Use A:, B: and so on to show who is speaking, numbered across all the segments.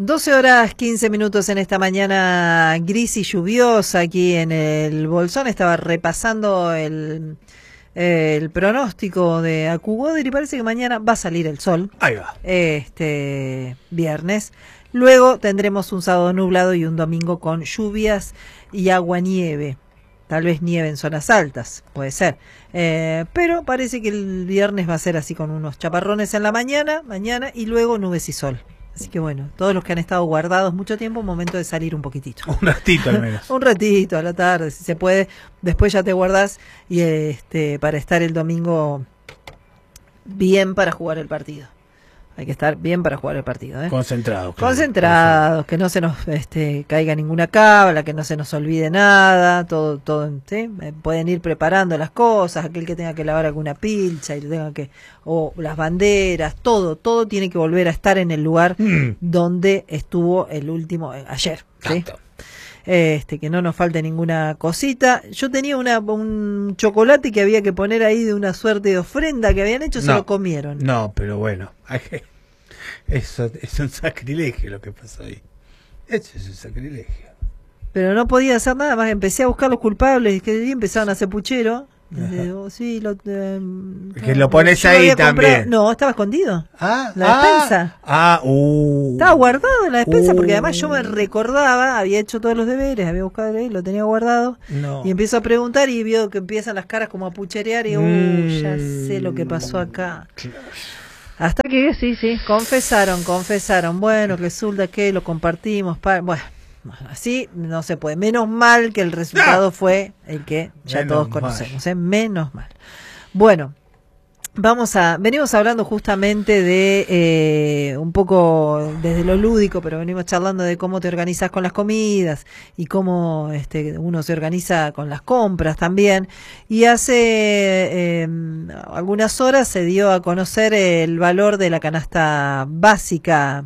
A: 12 horas 15 minutos en esta mañana gris y lluviosa aquí en el Bolsón. Estaba repasando el pronóstico de AccuWeather y parece que mañana va a salir el sol.
B: Ahí va.
A: Viernes. Luego tendremos un sábado nublado y un domingo con lluvias y aguanieve. Tal vez nieve en zonas altas, puede ser. Pero parece que el viernes va a ser así con unos chaparrones en la mañana y luego nubes y sol. Así que bueno, todos los que han estado guardados mucho tiempo, momento de salir un poquitito.
B: Un ratito al menos.
A: Un ratito a la tarde, si se puede. Después ya te guardás y para estar el domingo bien para jugar el partido. Hay que estar bien para jugar el partido, ¿eh?
B: Concentrados. Claro.
A: Concentrados, que no se nos caiga ninguna cábala, que no se nos olvide nada, todo, ¿sí? Pueden ir preparando las cosas, aquel que tenga que lavar alguna pilcha y o las banderas, todo tiene que volver a estar en el lugar donde estuvo el último, ayer, ¿sí? Que no nos falte ninguna cosita. Yo tenía un chocolate que había que poner ahí de una suerte de ofrenda que habían hecho, se lo comieron.
B: No, pero bueno, eso es un sacrilegio lo que pasó ahí. Eso es un sacrilegio.
A: Pero no podía hacer nada más, empecé a buscar los culpables, que empezaron a hacer puchero. Sí,
B: que lo pones ahí también.
A: No, estaba escondido. La despensa. Estaba guardado en la despensa porque además yo me recordaba, había hecho todos los deberes, había buscado ahí, lo tenía guardado. Y empiezo a preguntar y veo que empiezan las caras como a pucherear y ya sé lo que pasó acá. Hasta que sí, confesaron. Bueno, resulta que lo compartimos. Bueno, así no se puede. Menos mal que el resultado fue el que ya todos conocemos. Menos mal. Bueno, venimos hablando justamente de un poco desde lo lúdico, pero venimos charlando de cómo te organizas con las comidas y cómo uno se organiza con las compras también. Y hace algunas horas se dio a conocer el valor de la canasta básica.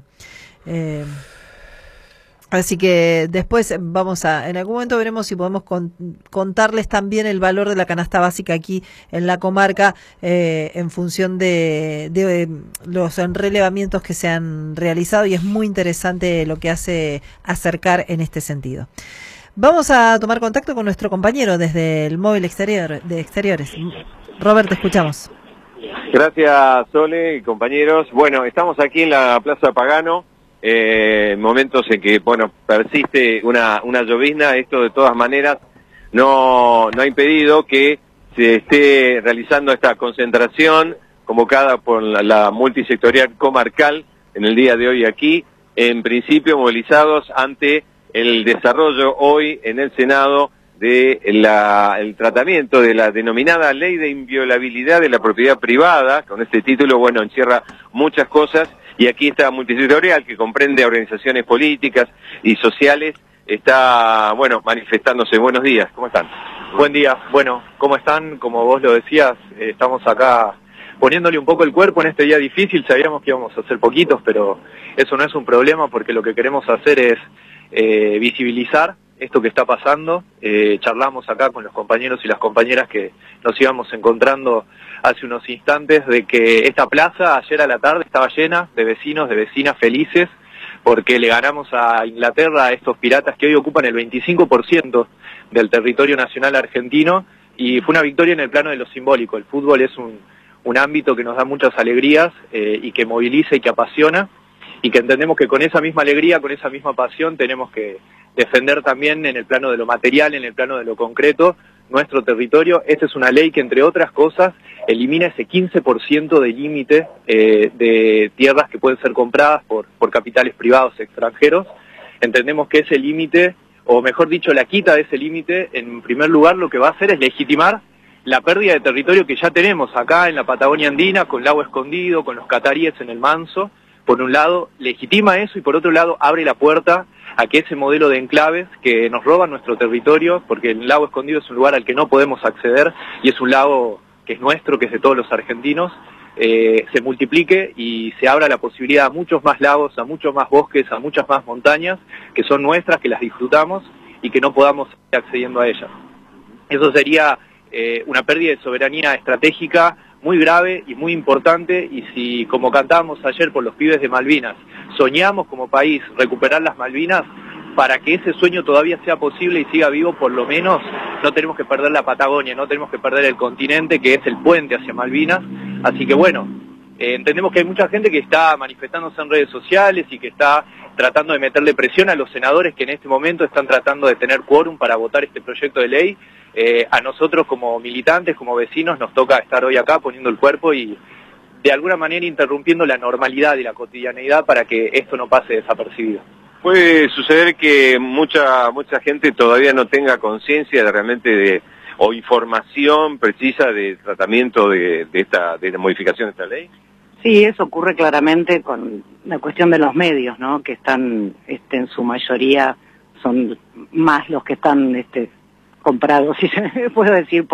A: Así que después en algún momento veremos si podemos contarles también el valor de la canasta básica aquí en la comarca en función de los relevamientos que se han realizado, y es muy interesante lo que hace Acercar en este sentido. Vamos a tomar contacto con nuestro compañero desde el móvil de exteriores. Robert, te escuchamos.
C: Gracias, Sole y compañeros. Bueno, estamos aquí en la Plaza Pagano. Momentos en que, persiste una llovizna. Esto de todas maneras no ha impedido que se esté realizando esta concentración convocada por la multisectorial comarcal en el día de hoy aquí, en principio movilizados ante el desarrollo hoy en el Senado de el tratamiento de la denominada Ley de Inviolabilidad de la Propiedad Privada. Con este título, encierra muchas cosas. Y aquí esta multisectorial, que comprende organizaciones políticas y sociales, está, manifestándose. Buenos días, ¿cómo están?
D: Buen día. Bueno, ¿cómo están? Como vos lo decías, estamos acá poniéndole un poco el cuerpo en este día difícil. Sabíamos que íbamos a hacer poquitos, pero eso no es un problema, porque lo que queremos hacer es visibilizar esto que está pasando. Charlamos acá con los compañeros y las compañeras que nos íbamos encontrando hace unos instantes, de que esta plaza ayer a la tarde estaba llena de vecinos, de vecinas felices, porque le ganamos a Inglaterra, a estos piratas que hoy ocupan el 25% del territorio nacional argentino, y fue una victoria en el plano de lo simbólico. El fútbol es un ámbito que nos da muchas alegrías y que moviliza y que apasiona, y que entendemos que con esa misma alegría, con esa misma pasión, tenemos que defender también en el plano de lo material, en el plano de lo concreto, nuestro territorio. Esta es una ley que, entre otras cosas, elimina ese 15% de límite de tierras que pueden ser compradas por capitales privados extranjeros. Entendemos que ese límite, o mejor dicho, la quita de ese límite, en primer lugar lo que va a hacer es legitimar la pérdida de territorio que ya tenemos acá en la Patagonia Andina, con Lago Escondido, con los cataríes en el Manso. Por un lado, legitima eso, y por otro lado, abre la puerta a que ese modelo de enclaves que nos roban nuestro territorio, porque el Lago Escondido es un lugar al que no podemos acceder, y es un lago que es nuestro, que es de todos los argentinos, se multiplique y se abra la posibilidad a muchos más lagos, a muchos más bosques, a muchas más montañas, que son nuestras, que las disfrutamos y que no podamos ir accediendo a ellas. Eso sería una pérdida de soberanía estratégica muy grave y muy importante, y si, como cantábamos ayer por los pibes de Malvinas, soñamos como país recuperar las Malvinas, para que ese sueño todavía sea posible y siga vivo, por lo menos no tenemos que perder la Patagonia, no tenemos que perder el continente, que es el puente hacia Malvinas. Así que bueno, entendemos que hay mucha gente que está manifestándose en redes sociales y que está tratando de meterle presión a los senadores que en este momento están tratando de tener quórum para votar este proyecto de ley. A nosotros como militantes, como vecinos, nos toca estar hoy acá poniendo el cuerpo y de alguna manera interrumpiendo la normalidad y la cotidianeidad para que esto no pase desapercibido.
C: Puede suceder que mucha gente todavía no tenga conciencia de realmente o información precisa del tratamiento de la modificación de esta ley.
E: Sí, eso ocurre claramente con la cuestión de los medios, ¿no? Que están, en su mayoría, son más los que están comprados, si se puede decir,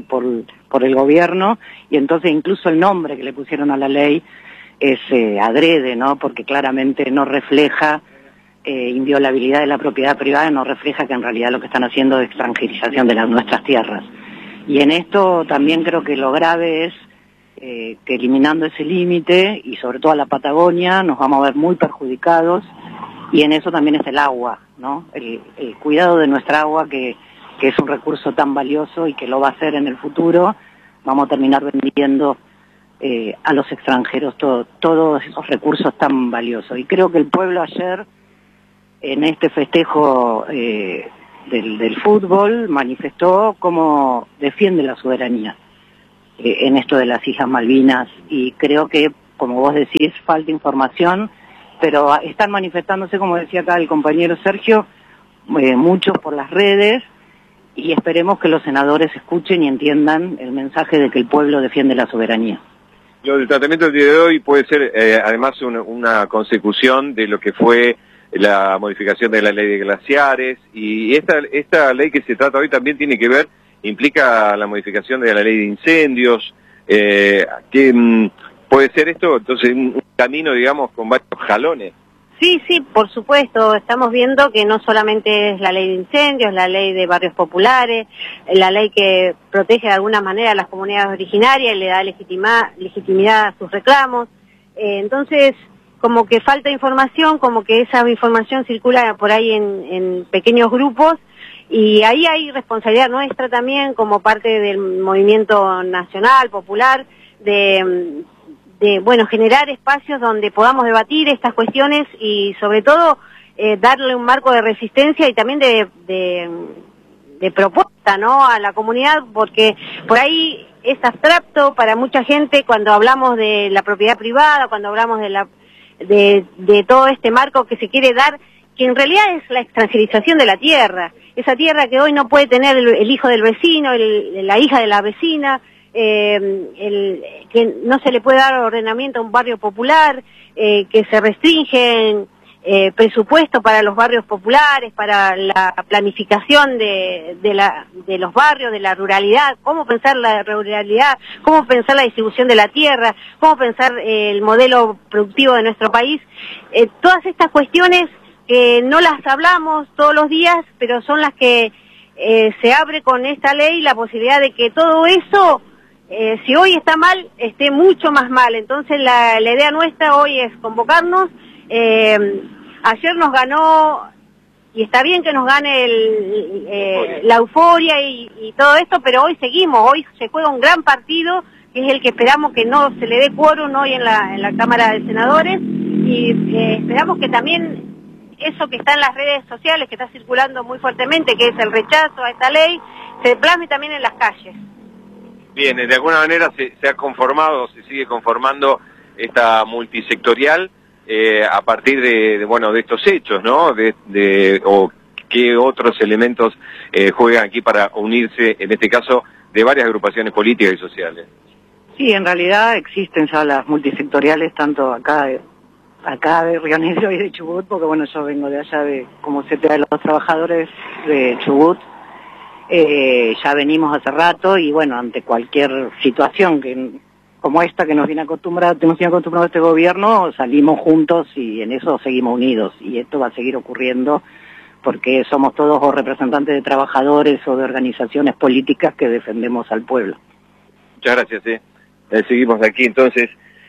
E: por el gobierno, y entonces incluso el nombre que le pusieron a la ley es adrede, ¿no? Porque claramente no refleja inviolabilidad de la propiedad privada, no refleja que en realidad lo que están haciendo es extranjerización de nuestras tierras. Y en esto también creo que lo grave es que eliminando ese límite, y sobre todo a la Patagonia, nos vamos a ver muy perjudicados, y en eso también es el agua, ¿no? El cuidado de nuestra agua, que es un recurso tan valioso y que lo va a ser en el futuro. Vamos a terminar vendiendo a los extranjeros todos esos recursos tan valiosos. Y creo que el pueblo ayer, en este festejo del fútbol, manifestó cómo defiende la soberanía en esto de las Islas Malvinas, y creo que, como vos decís, falta información, pero están manifestándose, como decía acá el compañero Sergio, muchos por las redes, y esperemos que los senadores escuchen y entiendan el mensaje de que el pueblo defiende la soberanía.
C: El tratamiento del día de hoy puede ser además una consecución de lo que fue la modificación de la ley de glaciares, y esta ley que se trata hoy también tiene que ver, implica la modificación de la ley de incendios, que puede ser esto, entonces un camino, digamos, con varios jalones.
F: Sí, por supuesto, estamos viendo que no solamente es la ley de incendios, la ley de barrios populares, la ley que protege de alguna manera a las comunidades originarias y le da legitimidad a sus reclamos. Entonces, como que falta información, como que esa información circula por ahí en pequeños grupos, y ahí hay responsabilidad nuestra también como parte del movimiento nacional, popular, de generar espacios donde podamos debatir estas cuestiones y sobre todo darle un marco de resistencia y también de propuesta, ¿no?, a la comunidad, porque por ahí es abstracto para mucha gente cuando hablamos de la propiedad privada, cuando hablamos de todo este marco que se quiere dar, que en realidad es la extranjerización de la tierra, esa tierra que hoy no puede tener el hijo del vecino, la hija de la vecina, que no se le puede dar ordenamiento a un barrio popular, que se restringen presupuesto para los barrios populares, para la planificación de los barrios, de la ruralidad, cómo pensar la ruralidad, cómo pensar la distribución de la tierra, cómo pensar el modelo productivo de nuestro país. Todas estas cuestiones que no las hablamos todos los días, pero son las que se abre con esta ley la posibilidad de que todo eso, si hoy está mal, esté mucho más mal. Entonces la idea nuestra hoy es convocarnos. Ayer nos ganó, y está bien que nos gane la euforia y todo esto, pero hoy seguimos, hoy se juega un gran partido, que es el que esperamos que no se le dé quórum hoy en la Cámara de Senadores, y esperamos que también eso que está en las redes sociales, que está circulando muy fuertemente, que es el rechazo a esta ley, se plasme también en las calles.
C: Bien, de alguna manera se ha conformado, se sigue conformando esta multisectorial a partir de estos hechos, ¿no? O qué otros elementos juegan aquí para unirse, en este caso, de varias agrupaciones políticas y sociales.
E: Sí, en realidad existen ya las multisectoriales, tanto acá de Río Negro y de Chubut, porque bueno, yo vengo de allá como CTA de los trabajadores de Chubut. Ya venimos hace rato, y bueno, ante cualquier situación como esta que nos tiene acostumbrado este gobierno, salimos juntos y en eso seguimos unidos, y esto va a seguir ocurriendo porque somos todos o representantes de trabajadores o de organizaciones políticas que defendemos al pueblo.
C: Muchas gracias. Seguimos aquí entonces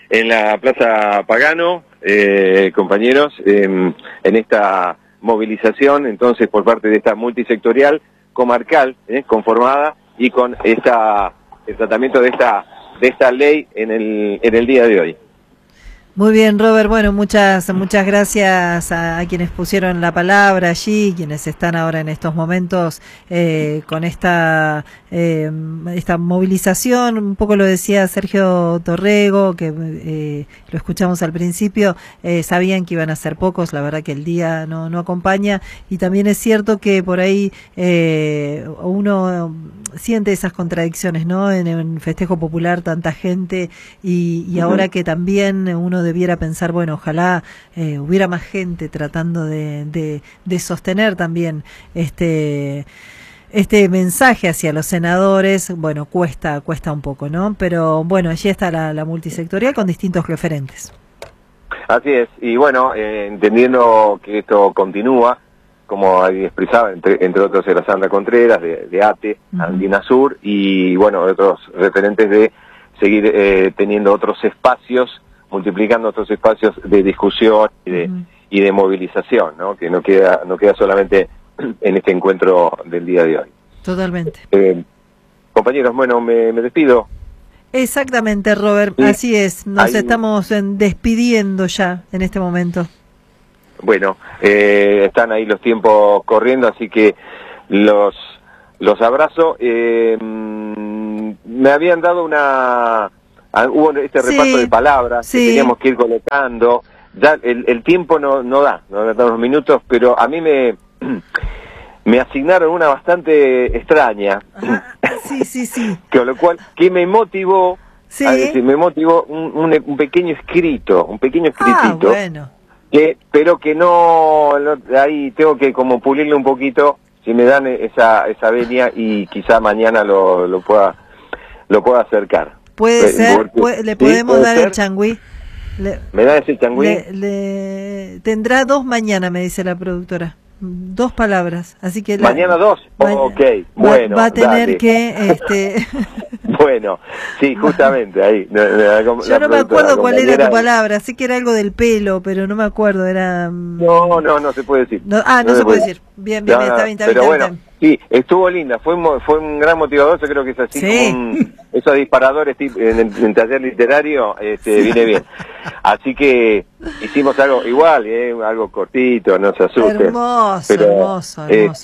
C: en la Plaza Pagano, compañeros, en esta movilización, entonces, por parte de esta multisectorial comarcal, conformada, y con el tratamiento de esta ley en el día de hoy.
A: Muy bien, Robert. Bueno, muchas gracias a quienes pusieron la palabra allí, quienes están ahora en estos momentos con esta movilización. Un poco lo decía Sergio Torrego, que lo escuchamos al principio. Sabían que iban a ser pocos, la verdad que el día no acompaña, y también es cierto que por ahí uno siente esas contradicciones, ¿no? En el festejo popular tanta gente y ahora que también uno debiera pensar, bueno, ojalá hubiera más gente tratando de sostener también este mensaje hacia los senadores. Bueno, cuesta un poco, ¿no? Pero bueno, allí está la multisectorial con distintos referentes.
C: Así es, y bueno, entendiendo que esto continúa, como ahí expresaba, entre otros era Sandra Contreras, de ATE, Andina Sur, y bueno, otros referentes de seguir teniendo otros espacios, multiplicando otros espacios de discusión y de movilización, ¿no? Que no queda solamente en este encuentro del día de hoy.
A: Totalmente.
C: Compañeros, bueno, me despido.
A: Exactamente, Robert, sí. Así es, nos estamos despidiendo ya en este momento.
C: Bueno, están ahí los tiempos corriendo, así que los abrazo. Me habían dado hubo este reparto de palabras que teníamos que ir colocando. Ya el tiempo no da unos minutos, pero a mí me asignaron una bastante extraña.
A: Sí.
C: Con lo cual, que me motivó, me motivó un pequeño escrito, un pequeño escritito.
A: Bueno.
C: Pero que no, ahí tengo que como pulirle un poquito, si me dan esa venia, y quizá mañana lo pueda acercar.
A: Puede ser, le podemos dar el changüí.
C: ¿Me da ese changüí?
A: Tendrá 2 mañana, me dice la productora. 2 palabras, así que...
C: ¿Mañana 2? Ok, bueno,
A: va a tener que...
C: Bueno, sí, justamente ahí.
A: Yo no me acuerdo cuál era tu palabra, sé que era algo del pelo, pero no me acuerdo, era...
C: No se puede decir.
A: No se puede decir. Bien, está bien.
C: Pero bueno, sí, estuvo linda, fue un gran motivador, yo creo que es así como esos disparadores en el taller literario, viene bien. Así que hicimos algo igual, algo cortito, no se asusten.
A: Hermoso.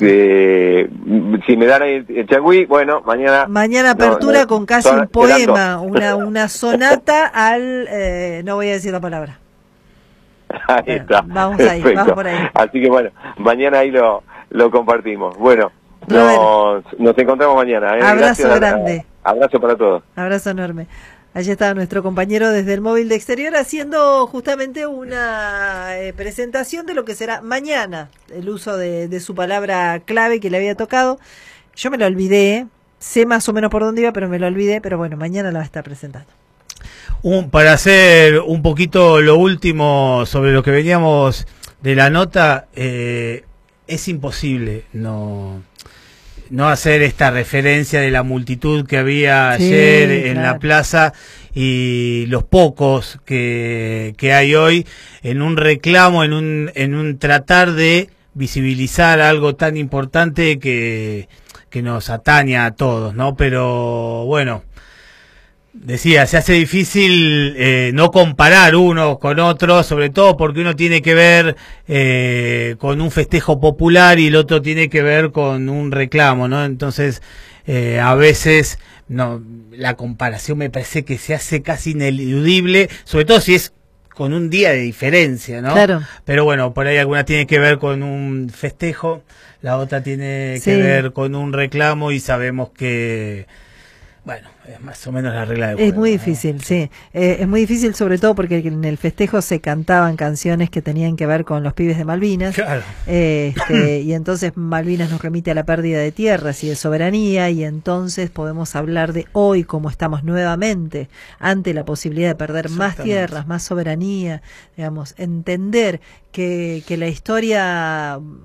C: Si me dan el changüí, bueno, mañana
A: apertura con casi un poema, una sonata al... no voy a decir la palabra.
C: Ahí está.
A: Vamos por ahí.
C: Así que bueno, mañana ahí lo compartimos. Bueno, nos encontramos mañana.
A: Abrazo grande.
C: Abrazo para todos.
A: Abrazo enorme. Allí está nuestro compañero desde el móvil de exterior haciendo justamente una presentación de lo que será mañana, el uso de su palabra clave que le había tocado. Yo me lo olvidé, sé más o menos por dónde iba, pero me lo olvidé, pero bueno, mañana la va a estar presentando.
B: Para hacer un poquito lo último sobre lo que veníamos de la nota, es imposible no hacer esta referencia de la multitud que había ayer en la plaza y los pocos que hay hoy en un reclamo, en un tratar de visibilizar algo tan importante que nos atañe a todos, ¿no? Pero bueno, decía, se hace difícil no comparar uno con otro, sobre todo porque uno tiene que ver con un festejo popular y el otro tiene que ver con un reclamo, ¿no? Entonces, a veces la comparación me parece que se hace casi ineludible, sobre todo si es con un día de diferencia, ¿no?
A: Claro.
B: Pero bueno, por ahí alguna tiene que ver con un festejo, la otra tiene que ver con un reclamo, y sabemos que... Bueno, es más o menos la regla del juego.
A: Es muy difícil, sí. Es muy difícil, sobre todo porque en el festejo se cantaban canciones que tenían que ver con los pibes de Malvinas.
B: Claro.
A: Y entonces Malvinas nos remite a la pérdida de tierras y de soberanía, y entonces podemos hablar de hoy como estamos nuevamente ante la posibilidad de perder más tierras, más soberanía, digamos, entender que la historia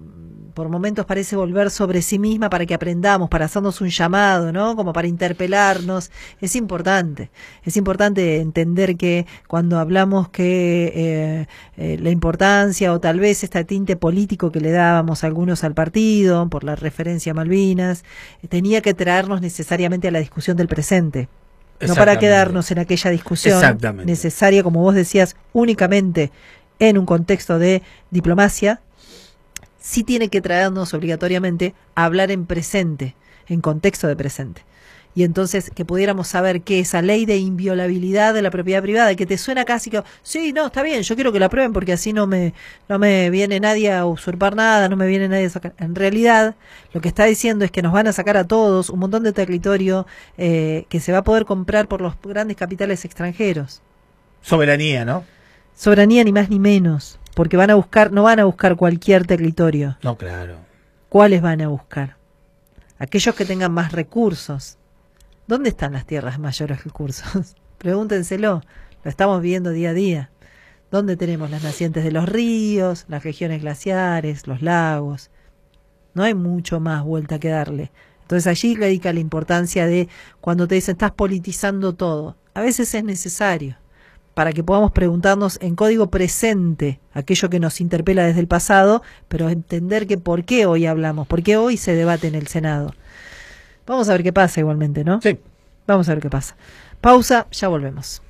A: por momentos parece volver sobre sí misma para que aprendamos, para hacernos un llamado, ¿no? Como para interpelarnos. Es importante entender que cuando hablamos que la importancia o tal vez este tinte político que le dábamos algunos al partido por la referencia a Malvinas, tenía que traernos necesariamente a la discusión del presente. No para quedarnos en aquella discusión necesaria, como vos decías, únicamente en un contexto de diplomacia. Sí tiene que traernos obligatoriamente a hablar en presente, en contexto de presente. Y entonces que pudiéramos saber que esa ley de inviolabilidad de la propiedad privada, que te suena casi que, sí, no, está bien, yo quiero que la aprueben porque así no me viene nadie a usurpar nada, no me viene nadie a sacar. En realidad, lo que está diciendo es que nos van a sacar a todos un montón de territorio que se va a poder comprar por los grandes capitales extranjeros.
B: Soberanía, ¿no?
A: Soberanía ni más ni menos, porque no van a buscar cualquier territorio.
B: No, claro.
A: ¿Cuáles van a buscar? Aquellos que tengan más recursos. ¿Dónde están las tierras de mayores recursos? Pregúntenselo, lo estamos viendo día a día. ¿Dónde tenemos las nacientes de los ríos, las regiones glaciares, los lagos? No hay mucho más vuelta que darle. Entonces allí radica la importancia de cuando te dicen estás politizando todo. A veces es necesario para que podamos preguntarnos en código presente aquello que nos interpela desde el pasado, pero entender que por qué hoy hablamos, por qué hoy se debate en el Senado. Vamos a ver qué pasa igualmente, ¿no?
B: Sí.
A: Vamos a ver qué pasa. Pausa, ya volvemos.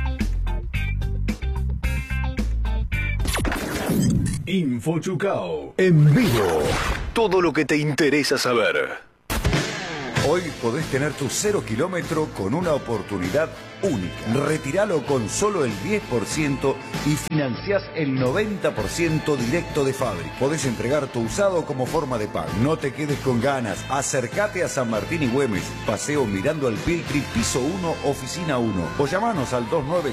G: InfoChucao en vivo. Todo lo que te interesa saber. Hoy podés tener tu 0 kilómetro con una oportunidad única. Retiralo con solo el 10% y financiás el 90% directo de fábrica. Podés entregar tu usado como forma de pago. No te quedes con ganas. Acércate a San Martín y Güemes. Paseo Mirando al Piltri, piso 1, oficina 1. O llamanos al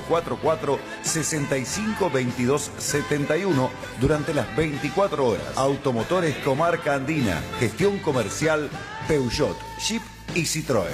G: 2944-652271 durante las 24 horas. Automotores Comarca Andina. Gestión comercial Peugeot, Jeep y Citroën.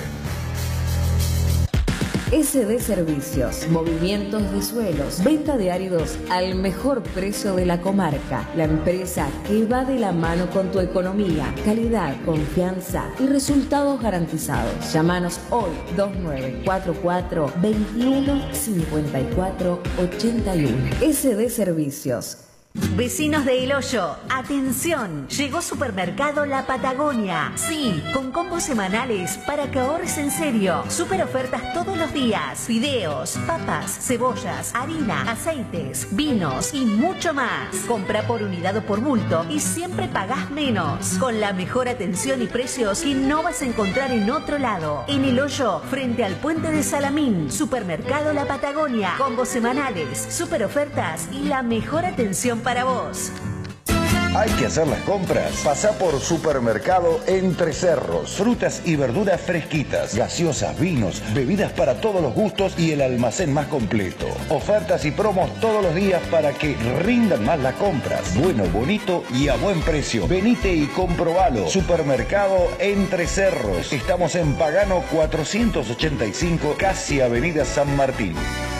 H: SD Servicios, movimientos de suelos, venta de áridos al mejor precio de la comarca. La empresa que va de la mano con tu economía, calidad, confianza y resultados garantizados. Llámanos hoy 2944 21 54 81. SD Servicios.
I: Vecinos de El Hoyo, atención, llegó Supermercado La Patagonia. Sí, con combos semanales para que ahorres en serio. Super ofertas todos los días. Fideos, papas, cebollas, harina, aceites, vinos y mucho más. Compra por unidad o por bulto y siempre pagás menos. Con la mejor atención y precios que no vas a encontrar en otro lado. En El Hoyo, frente al puente de Salamín. Supermercado La Patagonia. Combos semanales, super ofertas y la mejor atención para vos.
G: Hay que hacer las compras. Pasá por Supermercado Entre Cerros. Frutas y verduras fresquitas, gaseosas, vinos, bebidas para todos los gustos y el almacén más completo. Ofertas y promos todos los días para que rindan más las compras. Bueno, bonito y a buen precio. Venite y comprobalo. Supermercado Entre Cerros. Estamos en Pagano 485, casi Avenida San Martín.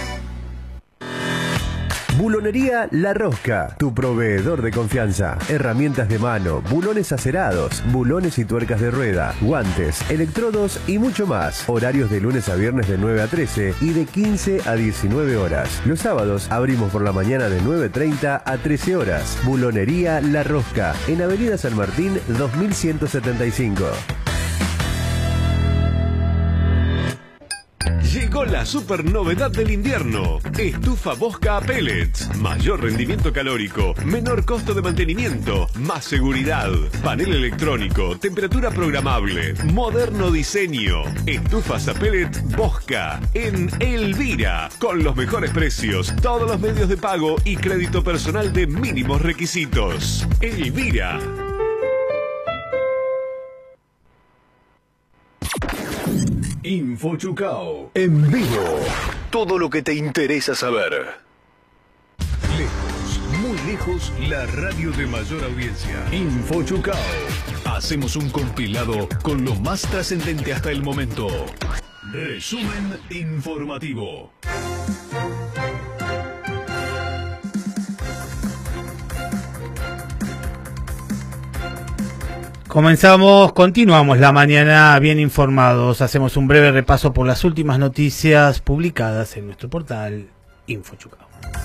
J: Bulonería La Rosca, tu proveedor de confianza. Herramientas de mano, bulones acerados, bulones y tuercas de rueda, guantes, electrodos y mucho más. Horarios de lunes a viernes de 9 a 13 y de 15 a 19 horas. Los sábados abrimos por la mañana de 9:30 a 13 horas. Bulonería La Rosca, en Avenida San Martín 2175.
G: Llegó la super novedad del invierno. Estufa Bosca a pellets. Mayor rendimiento calórico, menor costo de mantenimiento, más seguridad. Panel electrónico, temperatura programable, moderno diseño. Estufas a pellet Bosca en Elvira. Con los mejores precios, todos los medios de pago y crédito personal de mínimos requisitos. Elvira. InfoChucao en vivo. Todo lo que te interesa saber. Lejos, muy lejos, la radio de mayor audiencia. InfoChucao. Hacemos un compilado con lo más trascendente hasta el momento. Resumen informativo.
B: Continuamos la mañana bien informados. Hacemos un breve repaso por las últimas noticias publicadas en nuestro portal InfoChucao.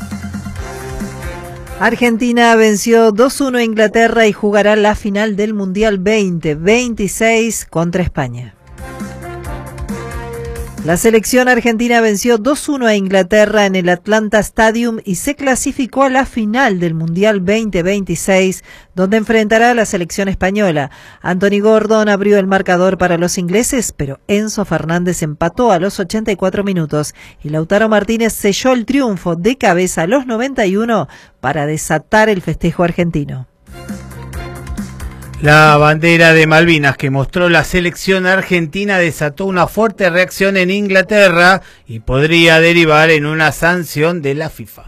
A: Argentina venció 2-1 a Inglaterra y jugará la final del Mundial 2026 contra España. La selección argentina venció 2-1 a Inglaterra en el Atlanta Stadium y se clasificó a la final del Mundial 2026, donde enfrentará a la selección española. Anthony Gordon abrió el marcador para los ingleses, pero Enzo Fernández empató a los 84 minutos y Lautaro Martínez selló el triunfo de cabeza a los 91 para desatar el festejo argentino.
B: La bandera de Malvinas que mostró la selección argentina desató una fuerte reacción en Inglaterra y podría derivar en una sanción de la FIFA.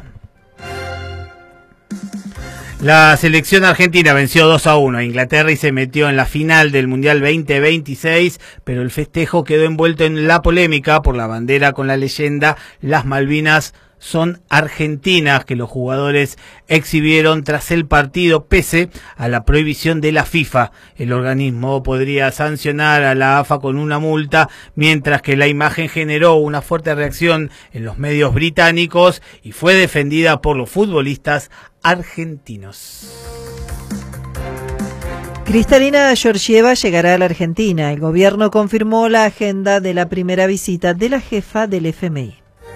B: La selección argentina venció 2-1 a Inglaterra y se metió en la final del Mundial 2026, pero el festejo quedó envuelto en la polémica por la bandera con la leyenda "Las Malvinas son argentinas", que los jugadores exhibieron tras el partido pese a la prohibición de la FIFA. El organismo podría sancionar a la AFA con una multa, mientras que la imagen generó una fuerte reacción en los medios británicos y fue defendida por los futbolistas argentinos.
A: Kristalina Georgieva llegará a la Argentina. El gobierno confirmó la agenda de la primera visita de la jefa del FMI.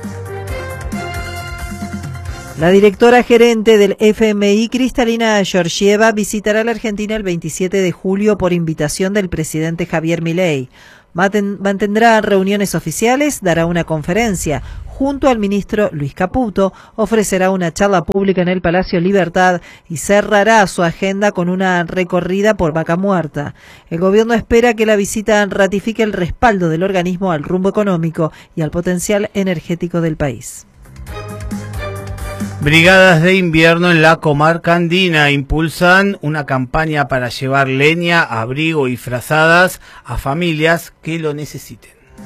A: La directora gerente del FMI, Kristalina Georgieva, visitará la Argentina el 27 de julio por invitación del presidente Javier Milei. Mantendrá reuniones oficiales, dará una conferencia. Junto al ministro Luis Caputo, ofrecerá una charla pública en el Palacio Libertad y cerrará su agenda con una recorrida por Vaca Muerta. El gobierno espera que la visita ratifique el respaldo del organismo al rumbo económico y al potencial energético del país.
B: Brigadas de invierno en la comarca andina impulsan una campaña para llevar leña, abrigo y frazadas a familias que lo necesiten.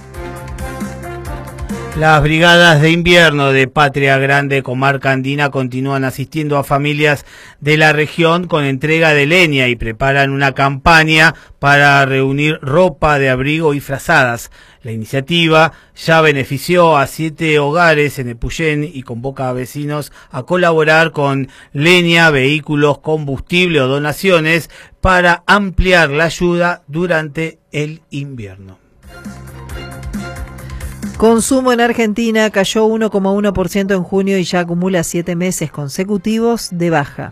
B: Las brigadas de invierno de Patria Grande, comarca andina, continúan asistiendo a familias de la región con entrega de leña y preparan una campaña para reunir ropa de abrigo y frazadas. La iniciativa ya benefició a 7 hogares en Epuyén y convoca a vecinos a colaborar con leña, vehículos, combustible o donaciones para ampliar la ayuda durante el invierno.
A: Consumo en Argentina cayó 1,1% en junio y ya acumula 7 meses consecutivos de baja.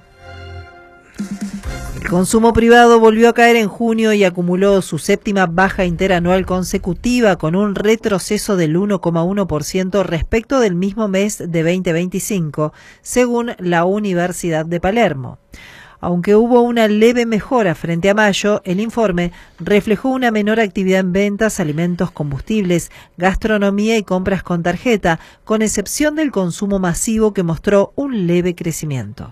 A: El consumo privado volvió a caer en junio y acumuló su 7ª baja interanual consecutiva con un retroceso del 1,1% respecto del mismo mes de 2025, según la Universidad de Palermo. Aunque hubo una leve mejora frente a mayo, el informe reflejó una menor actividad en ventas, alimentos, combustibles, gastronomía y compras con tarjeta, con excepción del consumo masivo que mostró un leve crecimiento.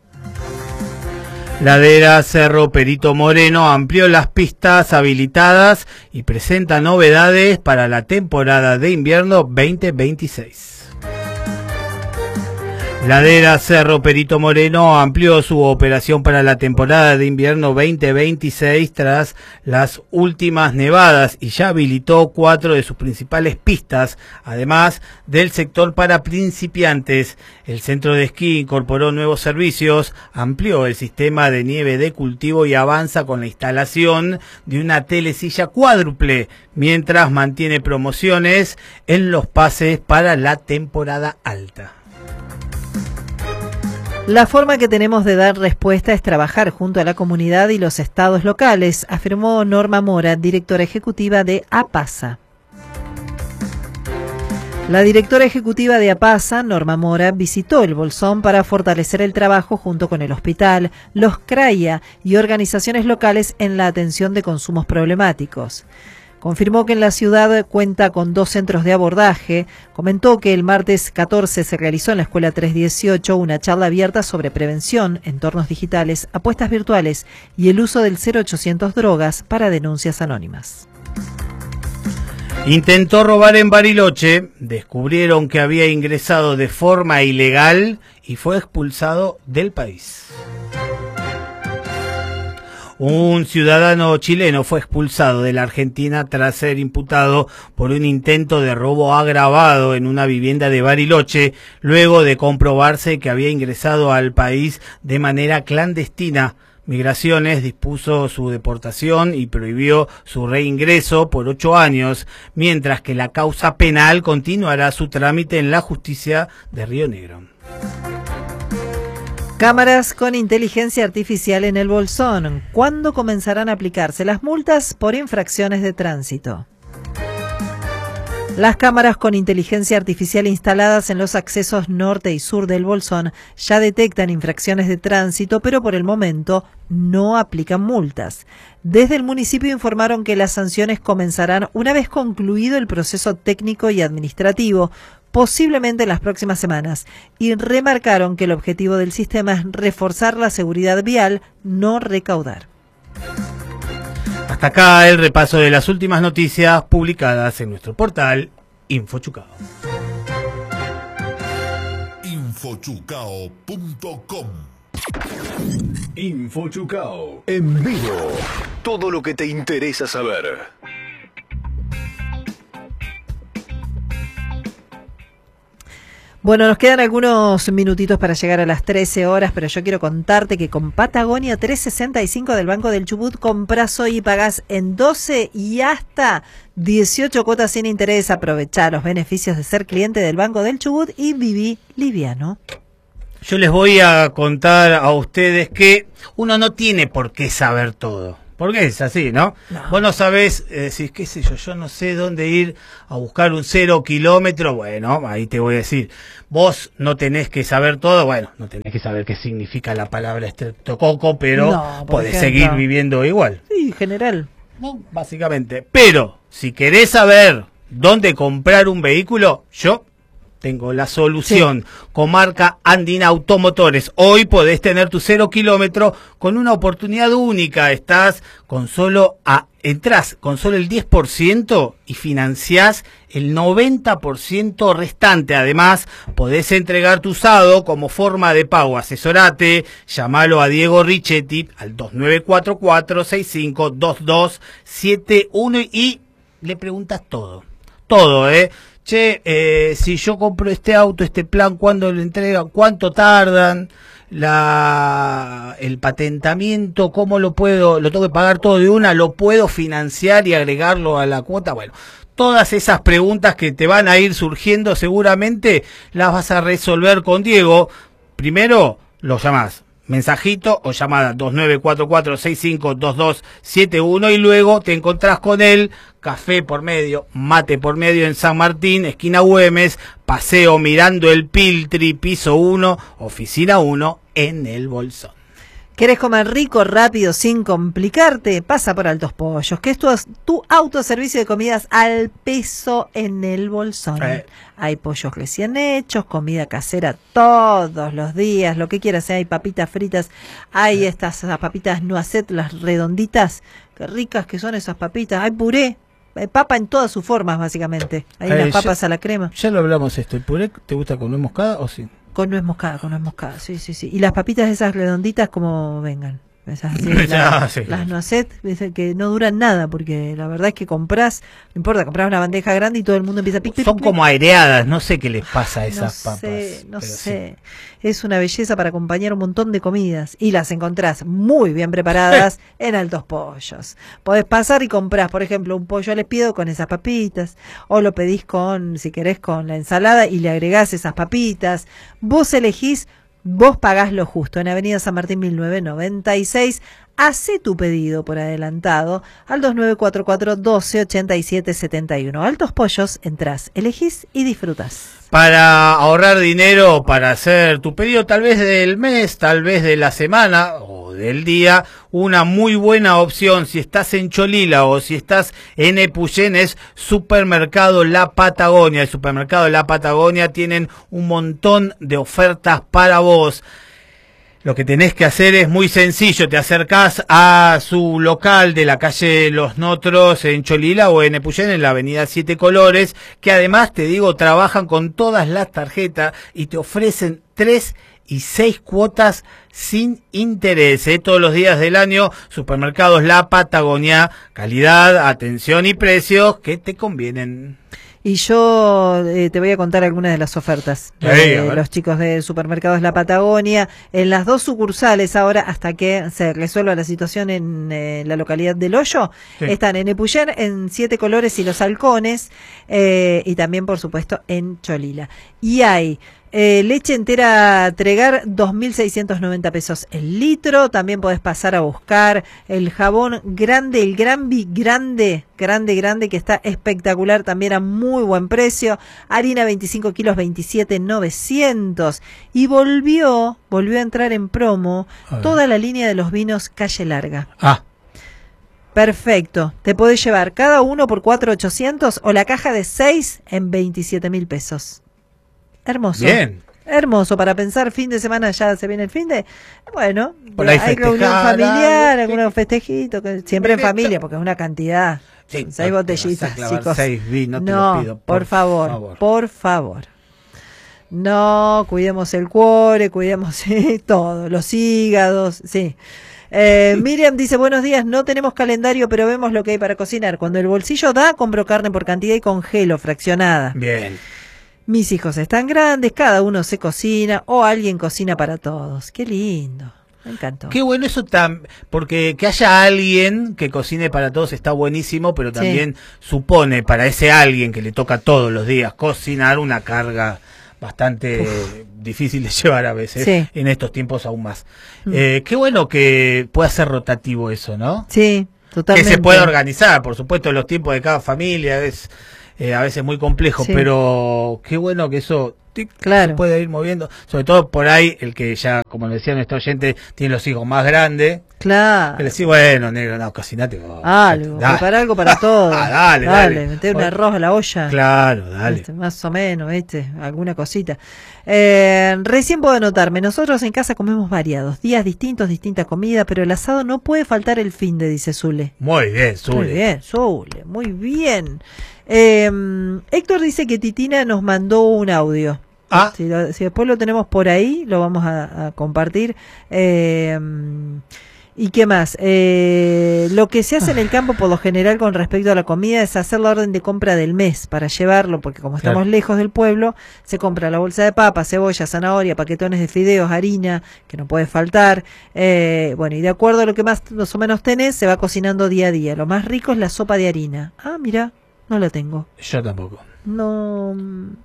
B: Ladera Cerro Perito Moreno amplió las pistas habilitadas y presenta novedades para la temporada de invierno 2026. Ladera Cerro Perito Moreno amplió su operación para la temporada de invierno 2026 tras las últimas nevadas y ya habilitó 4 de sus principales pistas, además del sector para principiantes. El centro de esquí incorporó nuevos servicios, amplió el sistema de nieve de cultivo y avanza con la instalación de una telesilla cuádruple, mientras mantiene promociones en los pases para la temporada alta.
A: La forma que tenemos de dar respuesta es trabajar junto a la comunidad y los estados locales, afirmó Norma Mora, directora ejecutiva de APASA. La directora ejecutiva de APASA, Norma Mora, visitó el Bolsón para fortalecer el trabajo junto con el hospital, los CRAIA y organizaciones locales en la atención de consumos problemáticos. Confirmó que en la ciudad cuenta con 2 centros de abordaje. Comentó que el martes 14 se realizó en la Escuela 318 una charla abierta sobre prevención, entornos digitales, apuestas virtuales y el uso del 0800 drogas para denuncias anónimas.
B: Intentó robar en Bariloche, descubrieron que había ingresado de forma ilegal y fue expulsado del país. Un ciudadano chileno fue expulsado de la Argentina tras ser imputado por un intento de robo agravado en una vivienda de Bariloche, luego de comprobarse que había ingresado al país de manera clandestina. Migraciones dispuso su deportación y prohibió su reingreso por 8 años, mientras que la causa penal continuará su trámite en la justicia de Río Negro.
A: Cámaras con inteligencia artificial en el Bolsón. ¿Cuándo comenzarán a aplicarse las multas por infracciones de tránsito? Las cámaras con inteligencia artificial instaladas en los accesos norte y sur del Bolsón ya detectan infracciones de tránsito, pero por el momento no aplican multas. Desde el municipio informaron que las sanciones comenzarán una vez concluido el proceso técnico y administrativo, posiblemente en las próximas semanas, y remarcaron que el objetivo del sistema es reforzar la seguridad vial, no recaudar.
B: Hasta acá el repaso de las últimas noticias publicadas en nuestro portal Infochucao.
J: Infochucao.com. Infochucao en vivo. Todo lo que te interesa saber.
A: Bueno, nos quedan algunos minutitos para llegar a las 13 horas, pero yo quiero contarte que con Patagonia 365 del Banco del Chubut compras hoy y pagás en 12 y hasta 18 cuotas sin interés. Aprovechá los beneficios de ser cliente del Banco del Chubut y viví liviano.
B: Yo les voy a contar a ustedes que uno no tiene por qué saber todo. Porque es así, ¿no? Vos no sabés, decís, qué sé yo no sé dónde ir a buscar un 0 kilómetro. Bueno, ahí te voy a decir, vos no tenés que saber todo. Bueno, no tenés que saber qué significa la palabra estreptococo, pero no, podés seguir viviendo igual.
A: Sí, en general.
B: No, básicamente. Pero, si querés saber dónde comprar un vehículo, yo tengo la solución. Sí. Comarca Andina Automotores. Hoy podés tener tu 0 kilómetro con una oportunidad única. Entrás con solo el 10% y financiás el 90% restante. Además, podés entregar tu usado como forma de pago. Asesorate, llamalo a Diego Richetti al 2944-652271 y le preguntas todo. Todo, Che, si yo compro este auto, este plan, ¿cuándo lo entregan? ¿Cuánto tardan? El patentamiento, ¿cómo lo tengo que pagar todo de una? ¿Lo puedo financiar y agregarlo a la cuota? Bueno, todas esas preguntas que te van a ir surgiendo seguramente las vas a resolver con Diego. Primero lo llamás. Mensajito o llamada 2944-652271 y luego te encontrás con él, café por medio, mate por medio en San Martín, esquina Güemes, paseo Mirando el Piltri, piso 1, oficina 1 en el Bolsón.
A: ¿Querés comer rico, rápido, sin complicarte? Pasa por Altos Pollos, que es tu autoservicio de comidas al peso en el Bolsón. Hay pollos recién hechos, comida casera todos los días, lo que quieras. Hay papitas fritas, hay estas papitas noisette, las redonditas, qué ricas que son esas papitas. Hay puré, hay papa en todas sus formas, básicamente. Hay unas papas a la crema.
B: Ya lo hablamos esto. ¿El puré te gusta con nuez moscada o sin?
A: Con nuez moscada, sí. Y las papitas esas redonditas como vengan. Esas así, las noisette, que no duran nada, porque la verdad es que comprás, no importa, comprás una bandeja grande y todo el mundo empieza a pic.
B: Son como aireadas, no sé qué les pasa a esas papas.
A: No sé. Es una belleza para acompañar un montón de comidas y las encontrás muy bien preparadas en Altos Pollos. Podés pasar y comprás, por ejemplo, un pollo al espiedo con esas papitas, o lo pedís si querés, con la ensalada y le agregás esas papitas. Vos elegís. Vos pagás lo justo en Avenida San Martín 1996. Hacé tu pedido por adelantado al 2944-128771. Altos Pollos, entrás, elegís y disfrutás.
B: Para ahorrar dinero, para hacer tu pedido, tal vez del mes, tal vez de la semana o del día, una muy buena opción si estás en Cholila o si estás en Epuyén es Supermercado La Patagonia. El Supermercado La Patagonia tienen un montón de ofertas para vos. Lo que tenés que hacer es muy sencillo, te acercás a su local de la calle Los Notros en Cholila o en Epuyén en la avenida Siete Colores, que además, te digo, trabajan con todas las tarjetas y te ofrecen 3 y 6 cuotas sin interés. Todos los días del año, Supermercados La Patagonia, calidad, atención y precios que te convienen.
A: Y yo te voy a contar algunas de las ofertas de los chicos de Supermercados La Patagonia en las 2 sucursales ahora hasta que se resuelva la situación en la localidad del Hoyo. Sí. Están en Epuyén, en 7 Colores y Los Halcones y también por supuesto en Cholila. Y hay leche entera Tregar, 2.690 pesos el litro. También podés pasar a buscar el jabón grande, el Granby grande, que está espectacular, también a muy buen precio. Harina 25 kilos, 27.900. Y volvió a entrar en promo toda la línea de los vinos Calle Larga. Perfecto. Te podés llevar cada uno por 4.800 o la caja de 6 en 27.000 pesos. Hermoso.
B: Bien.
A: Hermoso para pensar, fin de semana ya se viene el fin de... Bueno, hay reunión familiar, algunos festejitos, siempre en familia, porque es una cantidad. Sí, 6 botellitas, chicos.
B: 6 vinos, te
A: no,
B: lo pido.
A: Por favor. No, cuidemos el cuore, cuidemos todo, los hígados, sí. Miriam dice, buenos días, no tenemos calendario, pero vemos lo que hay para cocinar. Cuando el bolsillo da, compro carne por cantidad y congelo, fraccionada.
B: Bien.
A: Mis hijos están grandes, cada uno se cocina o alguien cocina para todos. Qué lindo, me encantó.
B: Qué bueno eso, porque que haya alguien que cocine para todos está buenísimo, pero también supone para ese alguien que le toca todos los días cocinar una carga bastante difícil de llevar a veces, en estos tiempos aún más. Qué bueno que pueda ser rotativo eso, ¿no?
A: Sí, totalmente.
B: Que se pueda organizar, por supuesto, los tiempos de cada familia es... a veces muy complejo, pero qué bueno que eso se puede ir moviendo, sobre todo por ahí el que ya, como decía nuestro oyente, tiene los hijos más grandes.
A: Claro.
B: Que le decís, bueno, negro, no, cocinate.
A: Algo, prepara algo para todos.
B: Dale.
A: Meter un arroz a la olla.
B: Claro, dale.
A: Más o menos, alguna cosita. Recién puedo anotarme, nosotros en casa comemos variados, días distintos, distinta comida, pero el asado no puede faltar el finde, dice Zule.
B: Muy bien, Zule.
A: Muy bien. Héctor dice que Titina nos mandó un audio. Si después lo tenemos por ahí, lo vamos a compartir. ¿Y qué más? Lo que se hace en el campo por lo general con respecto a la comida es hacer la orden de compra del mes para llevarlo, porque como estamos lejos del pueblo, se compra la bolsa de papa, cebolla, zanahoria, paquetones de fideos, harina, que no puede faltar. Bueno, y de acuerdo a lo que más o menos tenés, se va cocinando día a día. Lo más rico es la sopa de harina. Mira, no la tengo.
B: Yo tampoco.
A: No.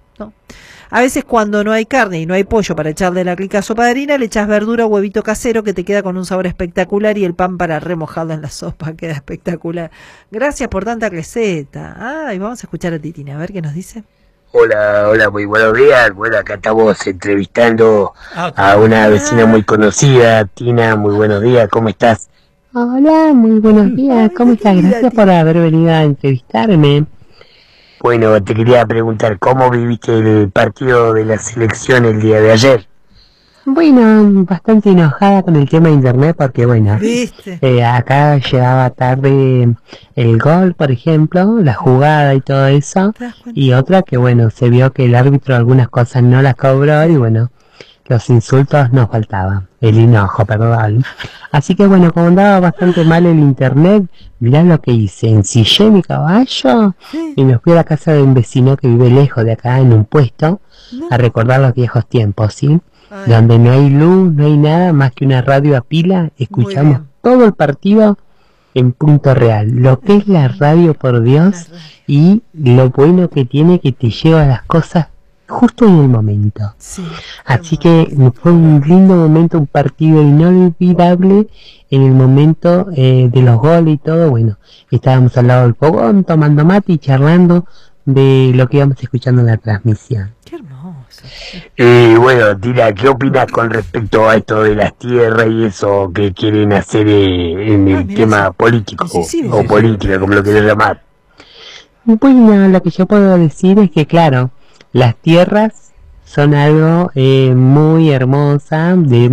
A: A veces cuando no hay carne y no hay pollo para echarle la rica sopa de harina, le echas verdura o huevito casero que te queda con un sabor espectacular y el pan para remojarlo en la sopa queda espectacular. Gracias por tanta receta. Y vamos a escuchar a Titina, a ver qué nos dice.
K: Hola, muy buenos días. Bueno, acá estamos entrevistando a una vecina muy conocida. Tina, muy buenos días, ¿cómo estás?
L: Hola, muy buenos días, ¿cómo estás? Gracias por haber venido a entrevistarme.
K: Bueno, te quería preguntar, ¿cómo viviste el partido de la selección el día de ayer?
L: Bueno, bastante enojada con el tema de internet porque, bueno, acá llegaba tarde el gol, por ejemplo, la jugada y todo eso, y otra que, bueno, se vio que el árbitro algunas cosas no las cobró y, bueno, los insultos nos faltaban, el enojo, perdón. Así que bueno, como andaba bastante mal el internet, mirá lo que hice, ensillé mi caballo y me fui a la casa de un vecino que vive lejos de acá en un puesto a recordar los viejos tiempos, ¿sí? Donde no hay luz, no hay nada más que una radio a pila, escuchamos todo el partido en punto real, lo que es la radio, por Dios, y lo bueno que tiene que te lleva las cosas justo en el momento. Así que fue un lindo momento, un partido inolvidable en el momento de los goles y todo. Bueno, estábamos al lado del fogón tomando mate y charlando de lo que íbamos escuchando en la transmisión.
A: Qué hermoso.
K: Bueno, Tira, ¿qué opinas con respecto a esto de las tierras y eso que quieren hacer en el tema político o política, como lo quieras llamar?
L: Bueno, lo que yo puedo decir es que, claro, las tierras son algo muy hermosa, de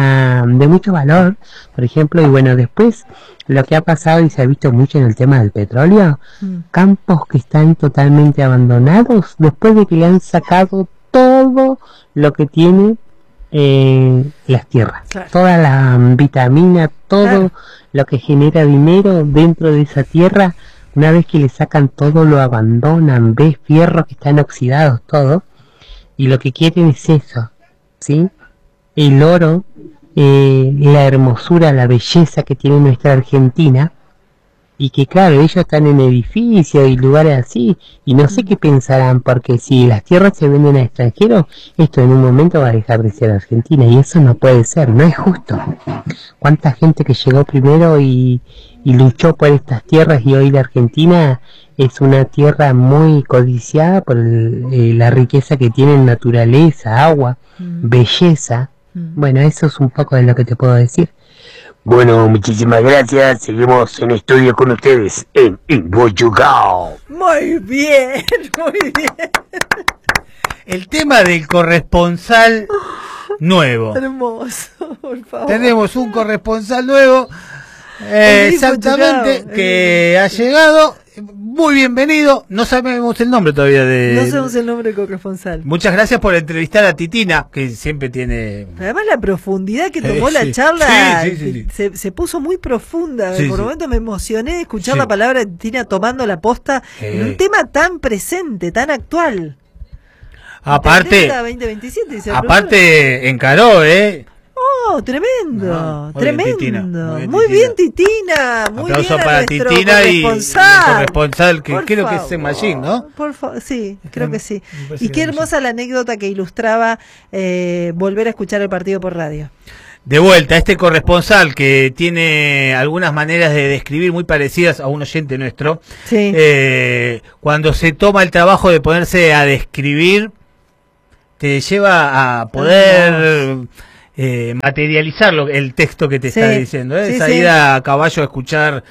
L: mucho valor, por ejemplo, y bueno, después lo que ha pasado y se ha visto mucho en el tema del petróleo, campos que están totalmente abandonados después de que le han sacado todo lo que tiene las tierras. Claro. Toda la vitamina, todo lo que genera dinero dentro de esa tierra, una vez que le sacan todo lo abandonan, ves fierros que están oxidados, todo, y lo que quieren es eso, ¿sí? El oro, la hermosura, la belleza que tiene nuestra Argentina, y que claro, ellos están en edificios y lugares así, y no sé qué pensarán, porque si las tierras se venden a extranjeros, esto en un momento va a dejar de ser Argentina, y eso no puede ser, no es justo. ¿Cuánta gente que llegó primero y luchó por estas tierras, y hoy la Argentina es una tierra muy codiciada por la riqueza que tiene en naturaleza, agua, belleza? Bueno, eso es un poco de lo que te puedo decir.
K: Bueno, muchísimas gracias. Seguimos en estudio con ustedes en Boyugao.
A: Muy bien, muy bien.
B: El tema del corresponsal nuevo.
A: Hermoso, por favor.
B: Tenemos un corresponsal nuevo, exactamente, que ha llegado. Muy bienvenido. No sabemos el nombre todavía
A: No sabemos el nombre del corresponsal.
B: Muchas gracias por entrevistar a Titina, que siempre tiene...
A: Además la profundidad que tomó la charla, se puso muy profunda. Por momento me emocioné de escuchar la palabra de Titina tomando la posta en un tema tan presente, tan actual.
B: Aparte,
A: 2027, dice
B: aparte encaró,
A: Oh, tremendo, tremendo.
B: Muy bien,
A: Titina. Muy
B: aplauso
A: bien
B: para Titina y el corresponsal, que creo que es Machín, ¿no?
A: Por favor, sí, creo que sí. Y qué hermosa la anécdota que ilustraba volver a escuchar el partido por radio.
B: De vuelta, este corresponsal que tiene algunas maneras de describir muy parecidas a un oyente nuestro, cuando se toma el trabajo de ponerse a describir, te lleva a poder... materializar el texto que te está diciendo, esa ida a caballo a escuchar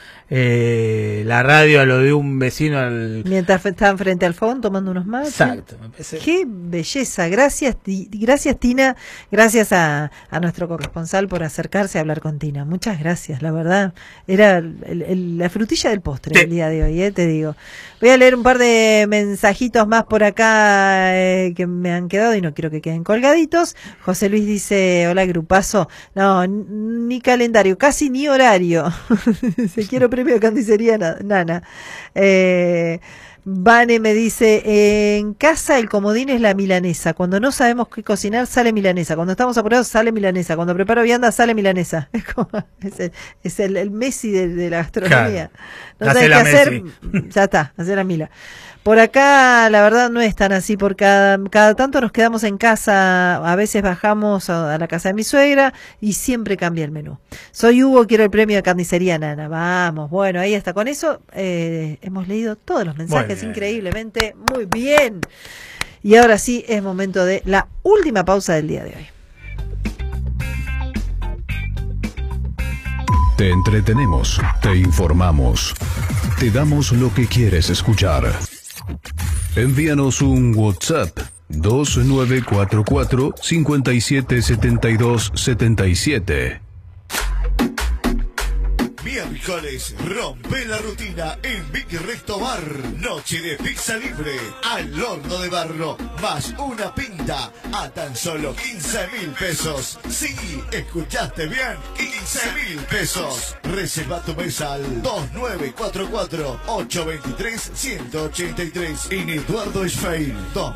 B: la radio a lo de un vecino
A: mientras estaban frente al fogón tomando unos mates.
B: Exacto.
A: Qué belleza. Gracias Tina, gracias a nuestro corresponsal por acercarse a hablar con Tina. Muchas gracias, la verdad era la frutilla del postre el día de hoy, te digo. Voy a leer un par de mensajitos más por acá que me han quedado y no quiero que queden colgaditos. José Luis dice: hola grupazo. No, ni calendario, casi ni horario. Se quiero premio de carnicería Nana. Vane me dice: en casa el comodín es la milanesa. Cuando no sabemos qué cocinar, sale milanesa. Cuando estamos apurados, sale milanesa. Cuando preparo vianda, sale milanesa. Es el Messi de la gastronomía.
B: Claro.
A: No sabes qué hacer, ya está, hacer la mila. Por acá la verdad no es tan así, por cada tanto nos quedamos en casa, a veces bajamos a la casa de mi suegra y siempre cambia el menú. Soy Hugo, quiero el premio de carnicería Nana. Vamos, bueno, ahí está. Con eso hemos leído todos los mensajes increíblemente, muy bien. Y ahora sí es momento de la última pausa del día de hoy.
J: Te entretenemos, te informamos, te damos lo que quieres escuchar. Envíanos un WhatsApp 2944 577277.
M: Miércoles, rompe la rutina en Big Resto Bar. Noche de pizza libre al horno de barro, más una pinta a tan solo 15.000 pesos. Sí, escuchaste bien, 15.000 pesos. Reserva tu mesa al 2944-823-183. En Eduardo Schwein,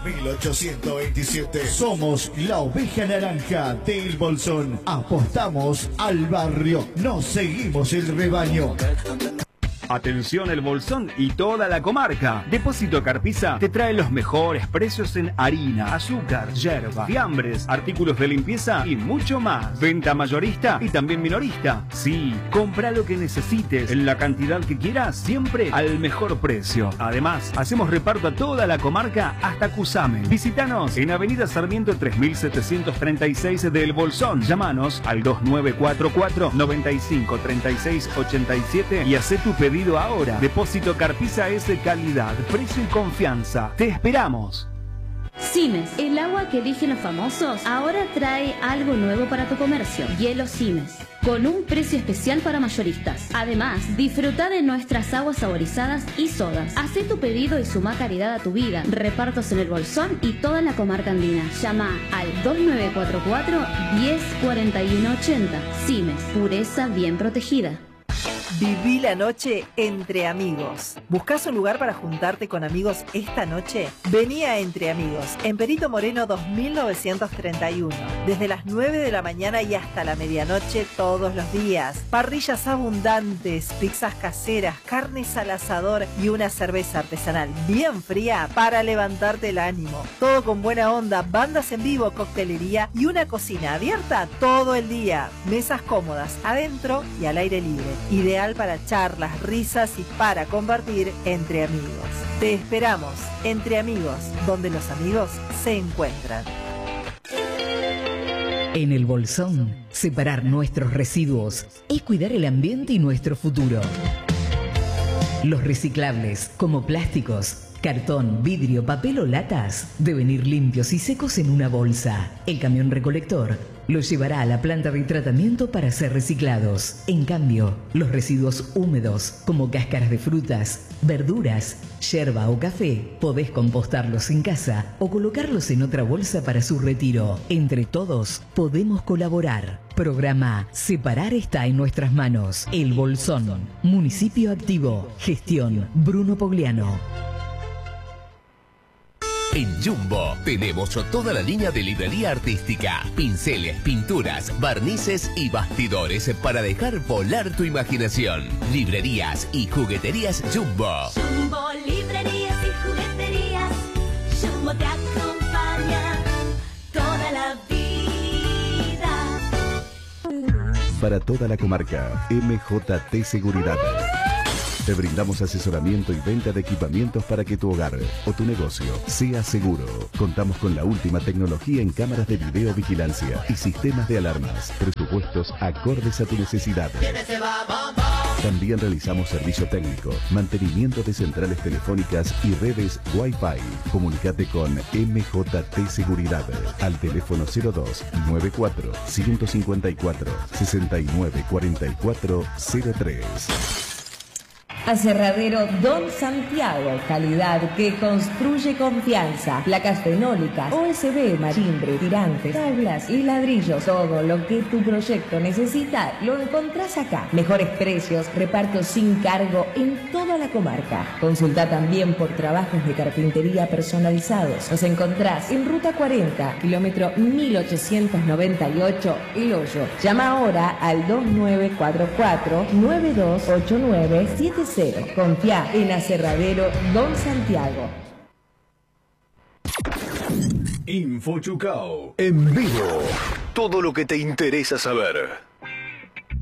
M: 2827. Somos la oveja naranja del Bolsón. Apostamos al barrio, nos seguimos el rebaño.
N: Atención el Bolsón y toda la comarca. Depósito Carpisa te trae los mejores precios en harina, azúcar, yerba, fiambres, artículos de limpieza y mucho más. Venta mayorista y también minorista. Sí, compra lo que necesites en la cantidad que quieras, siempre al mejor precio. Además, hacemos reparto a toda la comarca hasta Cusamen. Visítanos en Avenida Sarmiento 3736 del Bolsón. Llámanos al 2944 95 36 87 y hacé tu pedido ahora. Depósito Carpisa es de calidad, precio y confianza. Te esperamos.
O: Simes, el agua que eligen los famosos, ahora trae algo nuevo para tu comercio. Hielo Simes. con un precio especial para mayoristas. Además, disfruta de nuestras aguas saborizadas y sodas. Hacé tu pedido y suma calidad a tu vida. Repartos en el Bolsón y toda la comarca andina. Llama al 2944 104180. Simes, pureza bien protegida.
A: Viví la noche entre amigos. ¿Buscás un lugar para juntarte con amigos esta noche? Vení a Entre Amigos, en Perito Moreno 2931. Desde las 9 de la mañana y hasta la medianoche todos los días. Parrillas abundantes, pizzas caseras, carnes al asador y una cerveza artesanal bien fría para levantarte el ánimo. Todo con buena onda, bandas en vivo, coctelería y una cocina abierta todo el día. Mesas cómodas, adentro y al aire libre. Ideal para charlas, risas y para compartir entre amigos. Te esperamos, Entre Amigos, donde los amigos se encuentran.
H: En el Bolsón, separar nuestros residuos es cuidar el ambiente y nuestro futuro. Los reciclables, como plásticos, cartón, vidrio, papel o latas, deben ir limpios y secos en una bolsa. El camión recolector los llevará a la planta de tratamiento para ser reciclados. En cambio, los residuos húmedos, como cáscaras de frutas, verduras, yerba o café, podés compostarlos en casa o colocarlos en otra bolsa para su retiro. Entre todos, podemos colaborar. Programa Separar está en nuestras manos. El Bolsón, municipio activo. Gestión Bruno Pogliano.
P: En Jumbo tenemos toda la línea de librería artística, pinceles, pinturas, barnices y bastidores para dejar volar tu imaginación. Librerías y jugueterías Jumbo.
I: Jumbo, librerías y jugueterías. Jumbo te acompaña toda la vida.
J: Para toda la comarca, MJT Seguridad. Te brindamos asesoramiento y venta de equipamientos para que tu hogar o tu negocio sea seguro. Contamos con la última tecnología en cámaras de videovigilancia y sistemas de alarmas. Presupuestos acordes a tu necesidad. También realizamos servicio técnico, mantenimiento de centrales telefónicas y redes Wi-Fi. Comunicate con MJT Seguridad al teléfono 02 94 154 69 44 03.
H: Aserradero Don Santiago, calidad que construye confianza. Placas fenólicas, OSB, marimbre, tirantes, tablas y ladrillos. Todo lo que tu proyecto necesita lo encontrás acá. Mejores precios, reparto sin cargo en toda la comarca. Consulta también por trabajos de carpintería personalizados. Nos encontrás en Ruta 40, kilómetro 1898, El Hoyo. Llama ahora al 2944-928975. Confía en Aserradero Don Santiago.
J: Info Chucao en vivo. Todo lo que te interesa saber.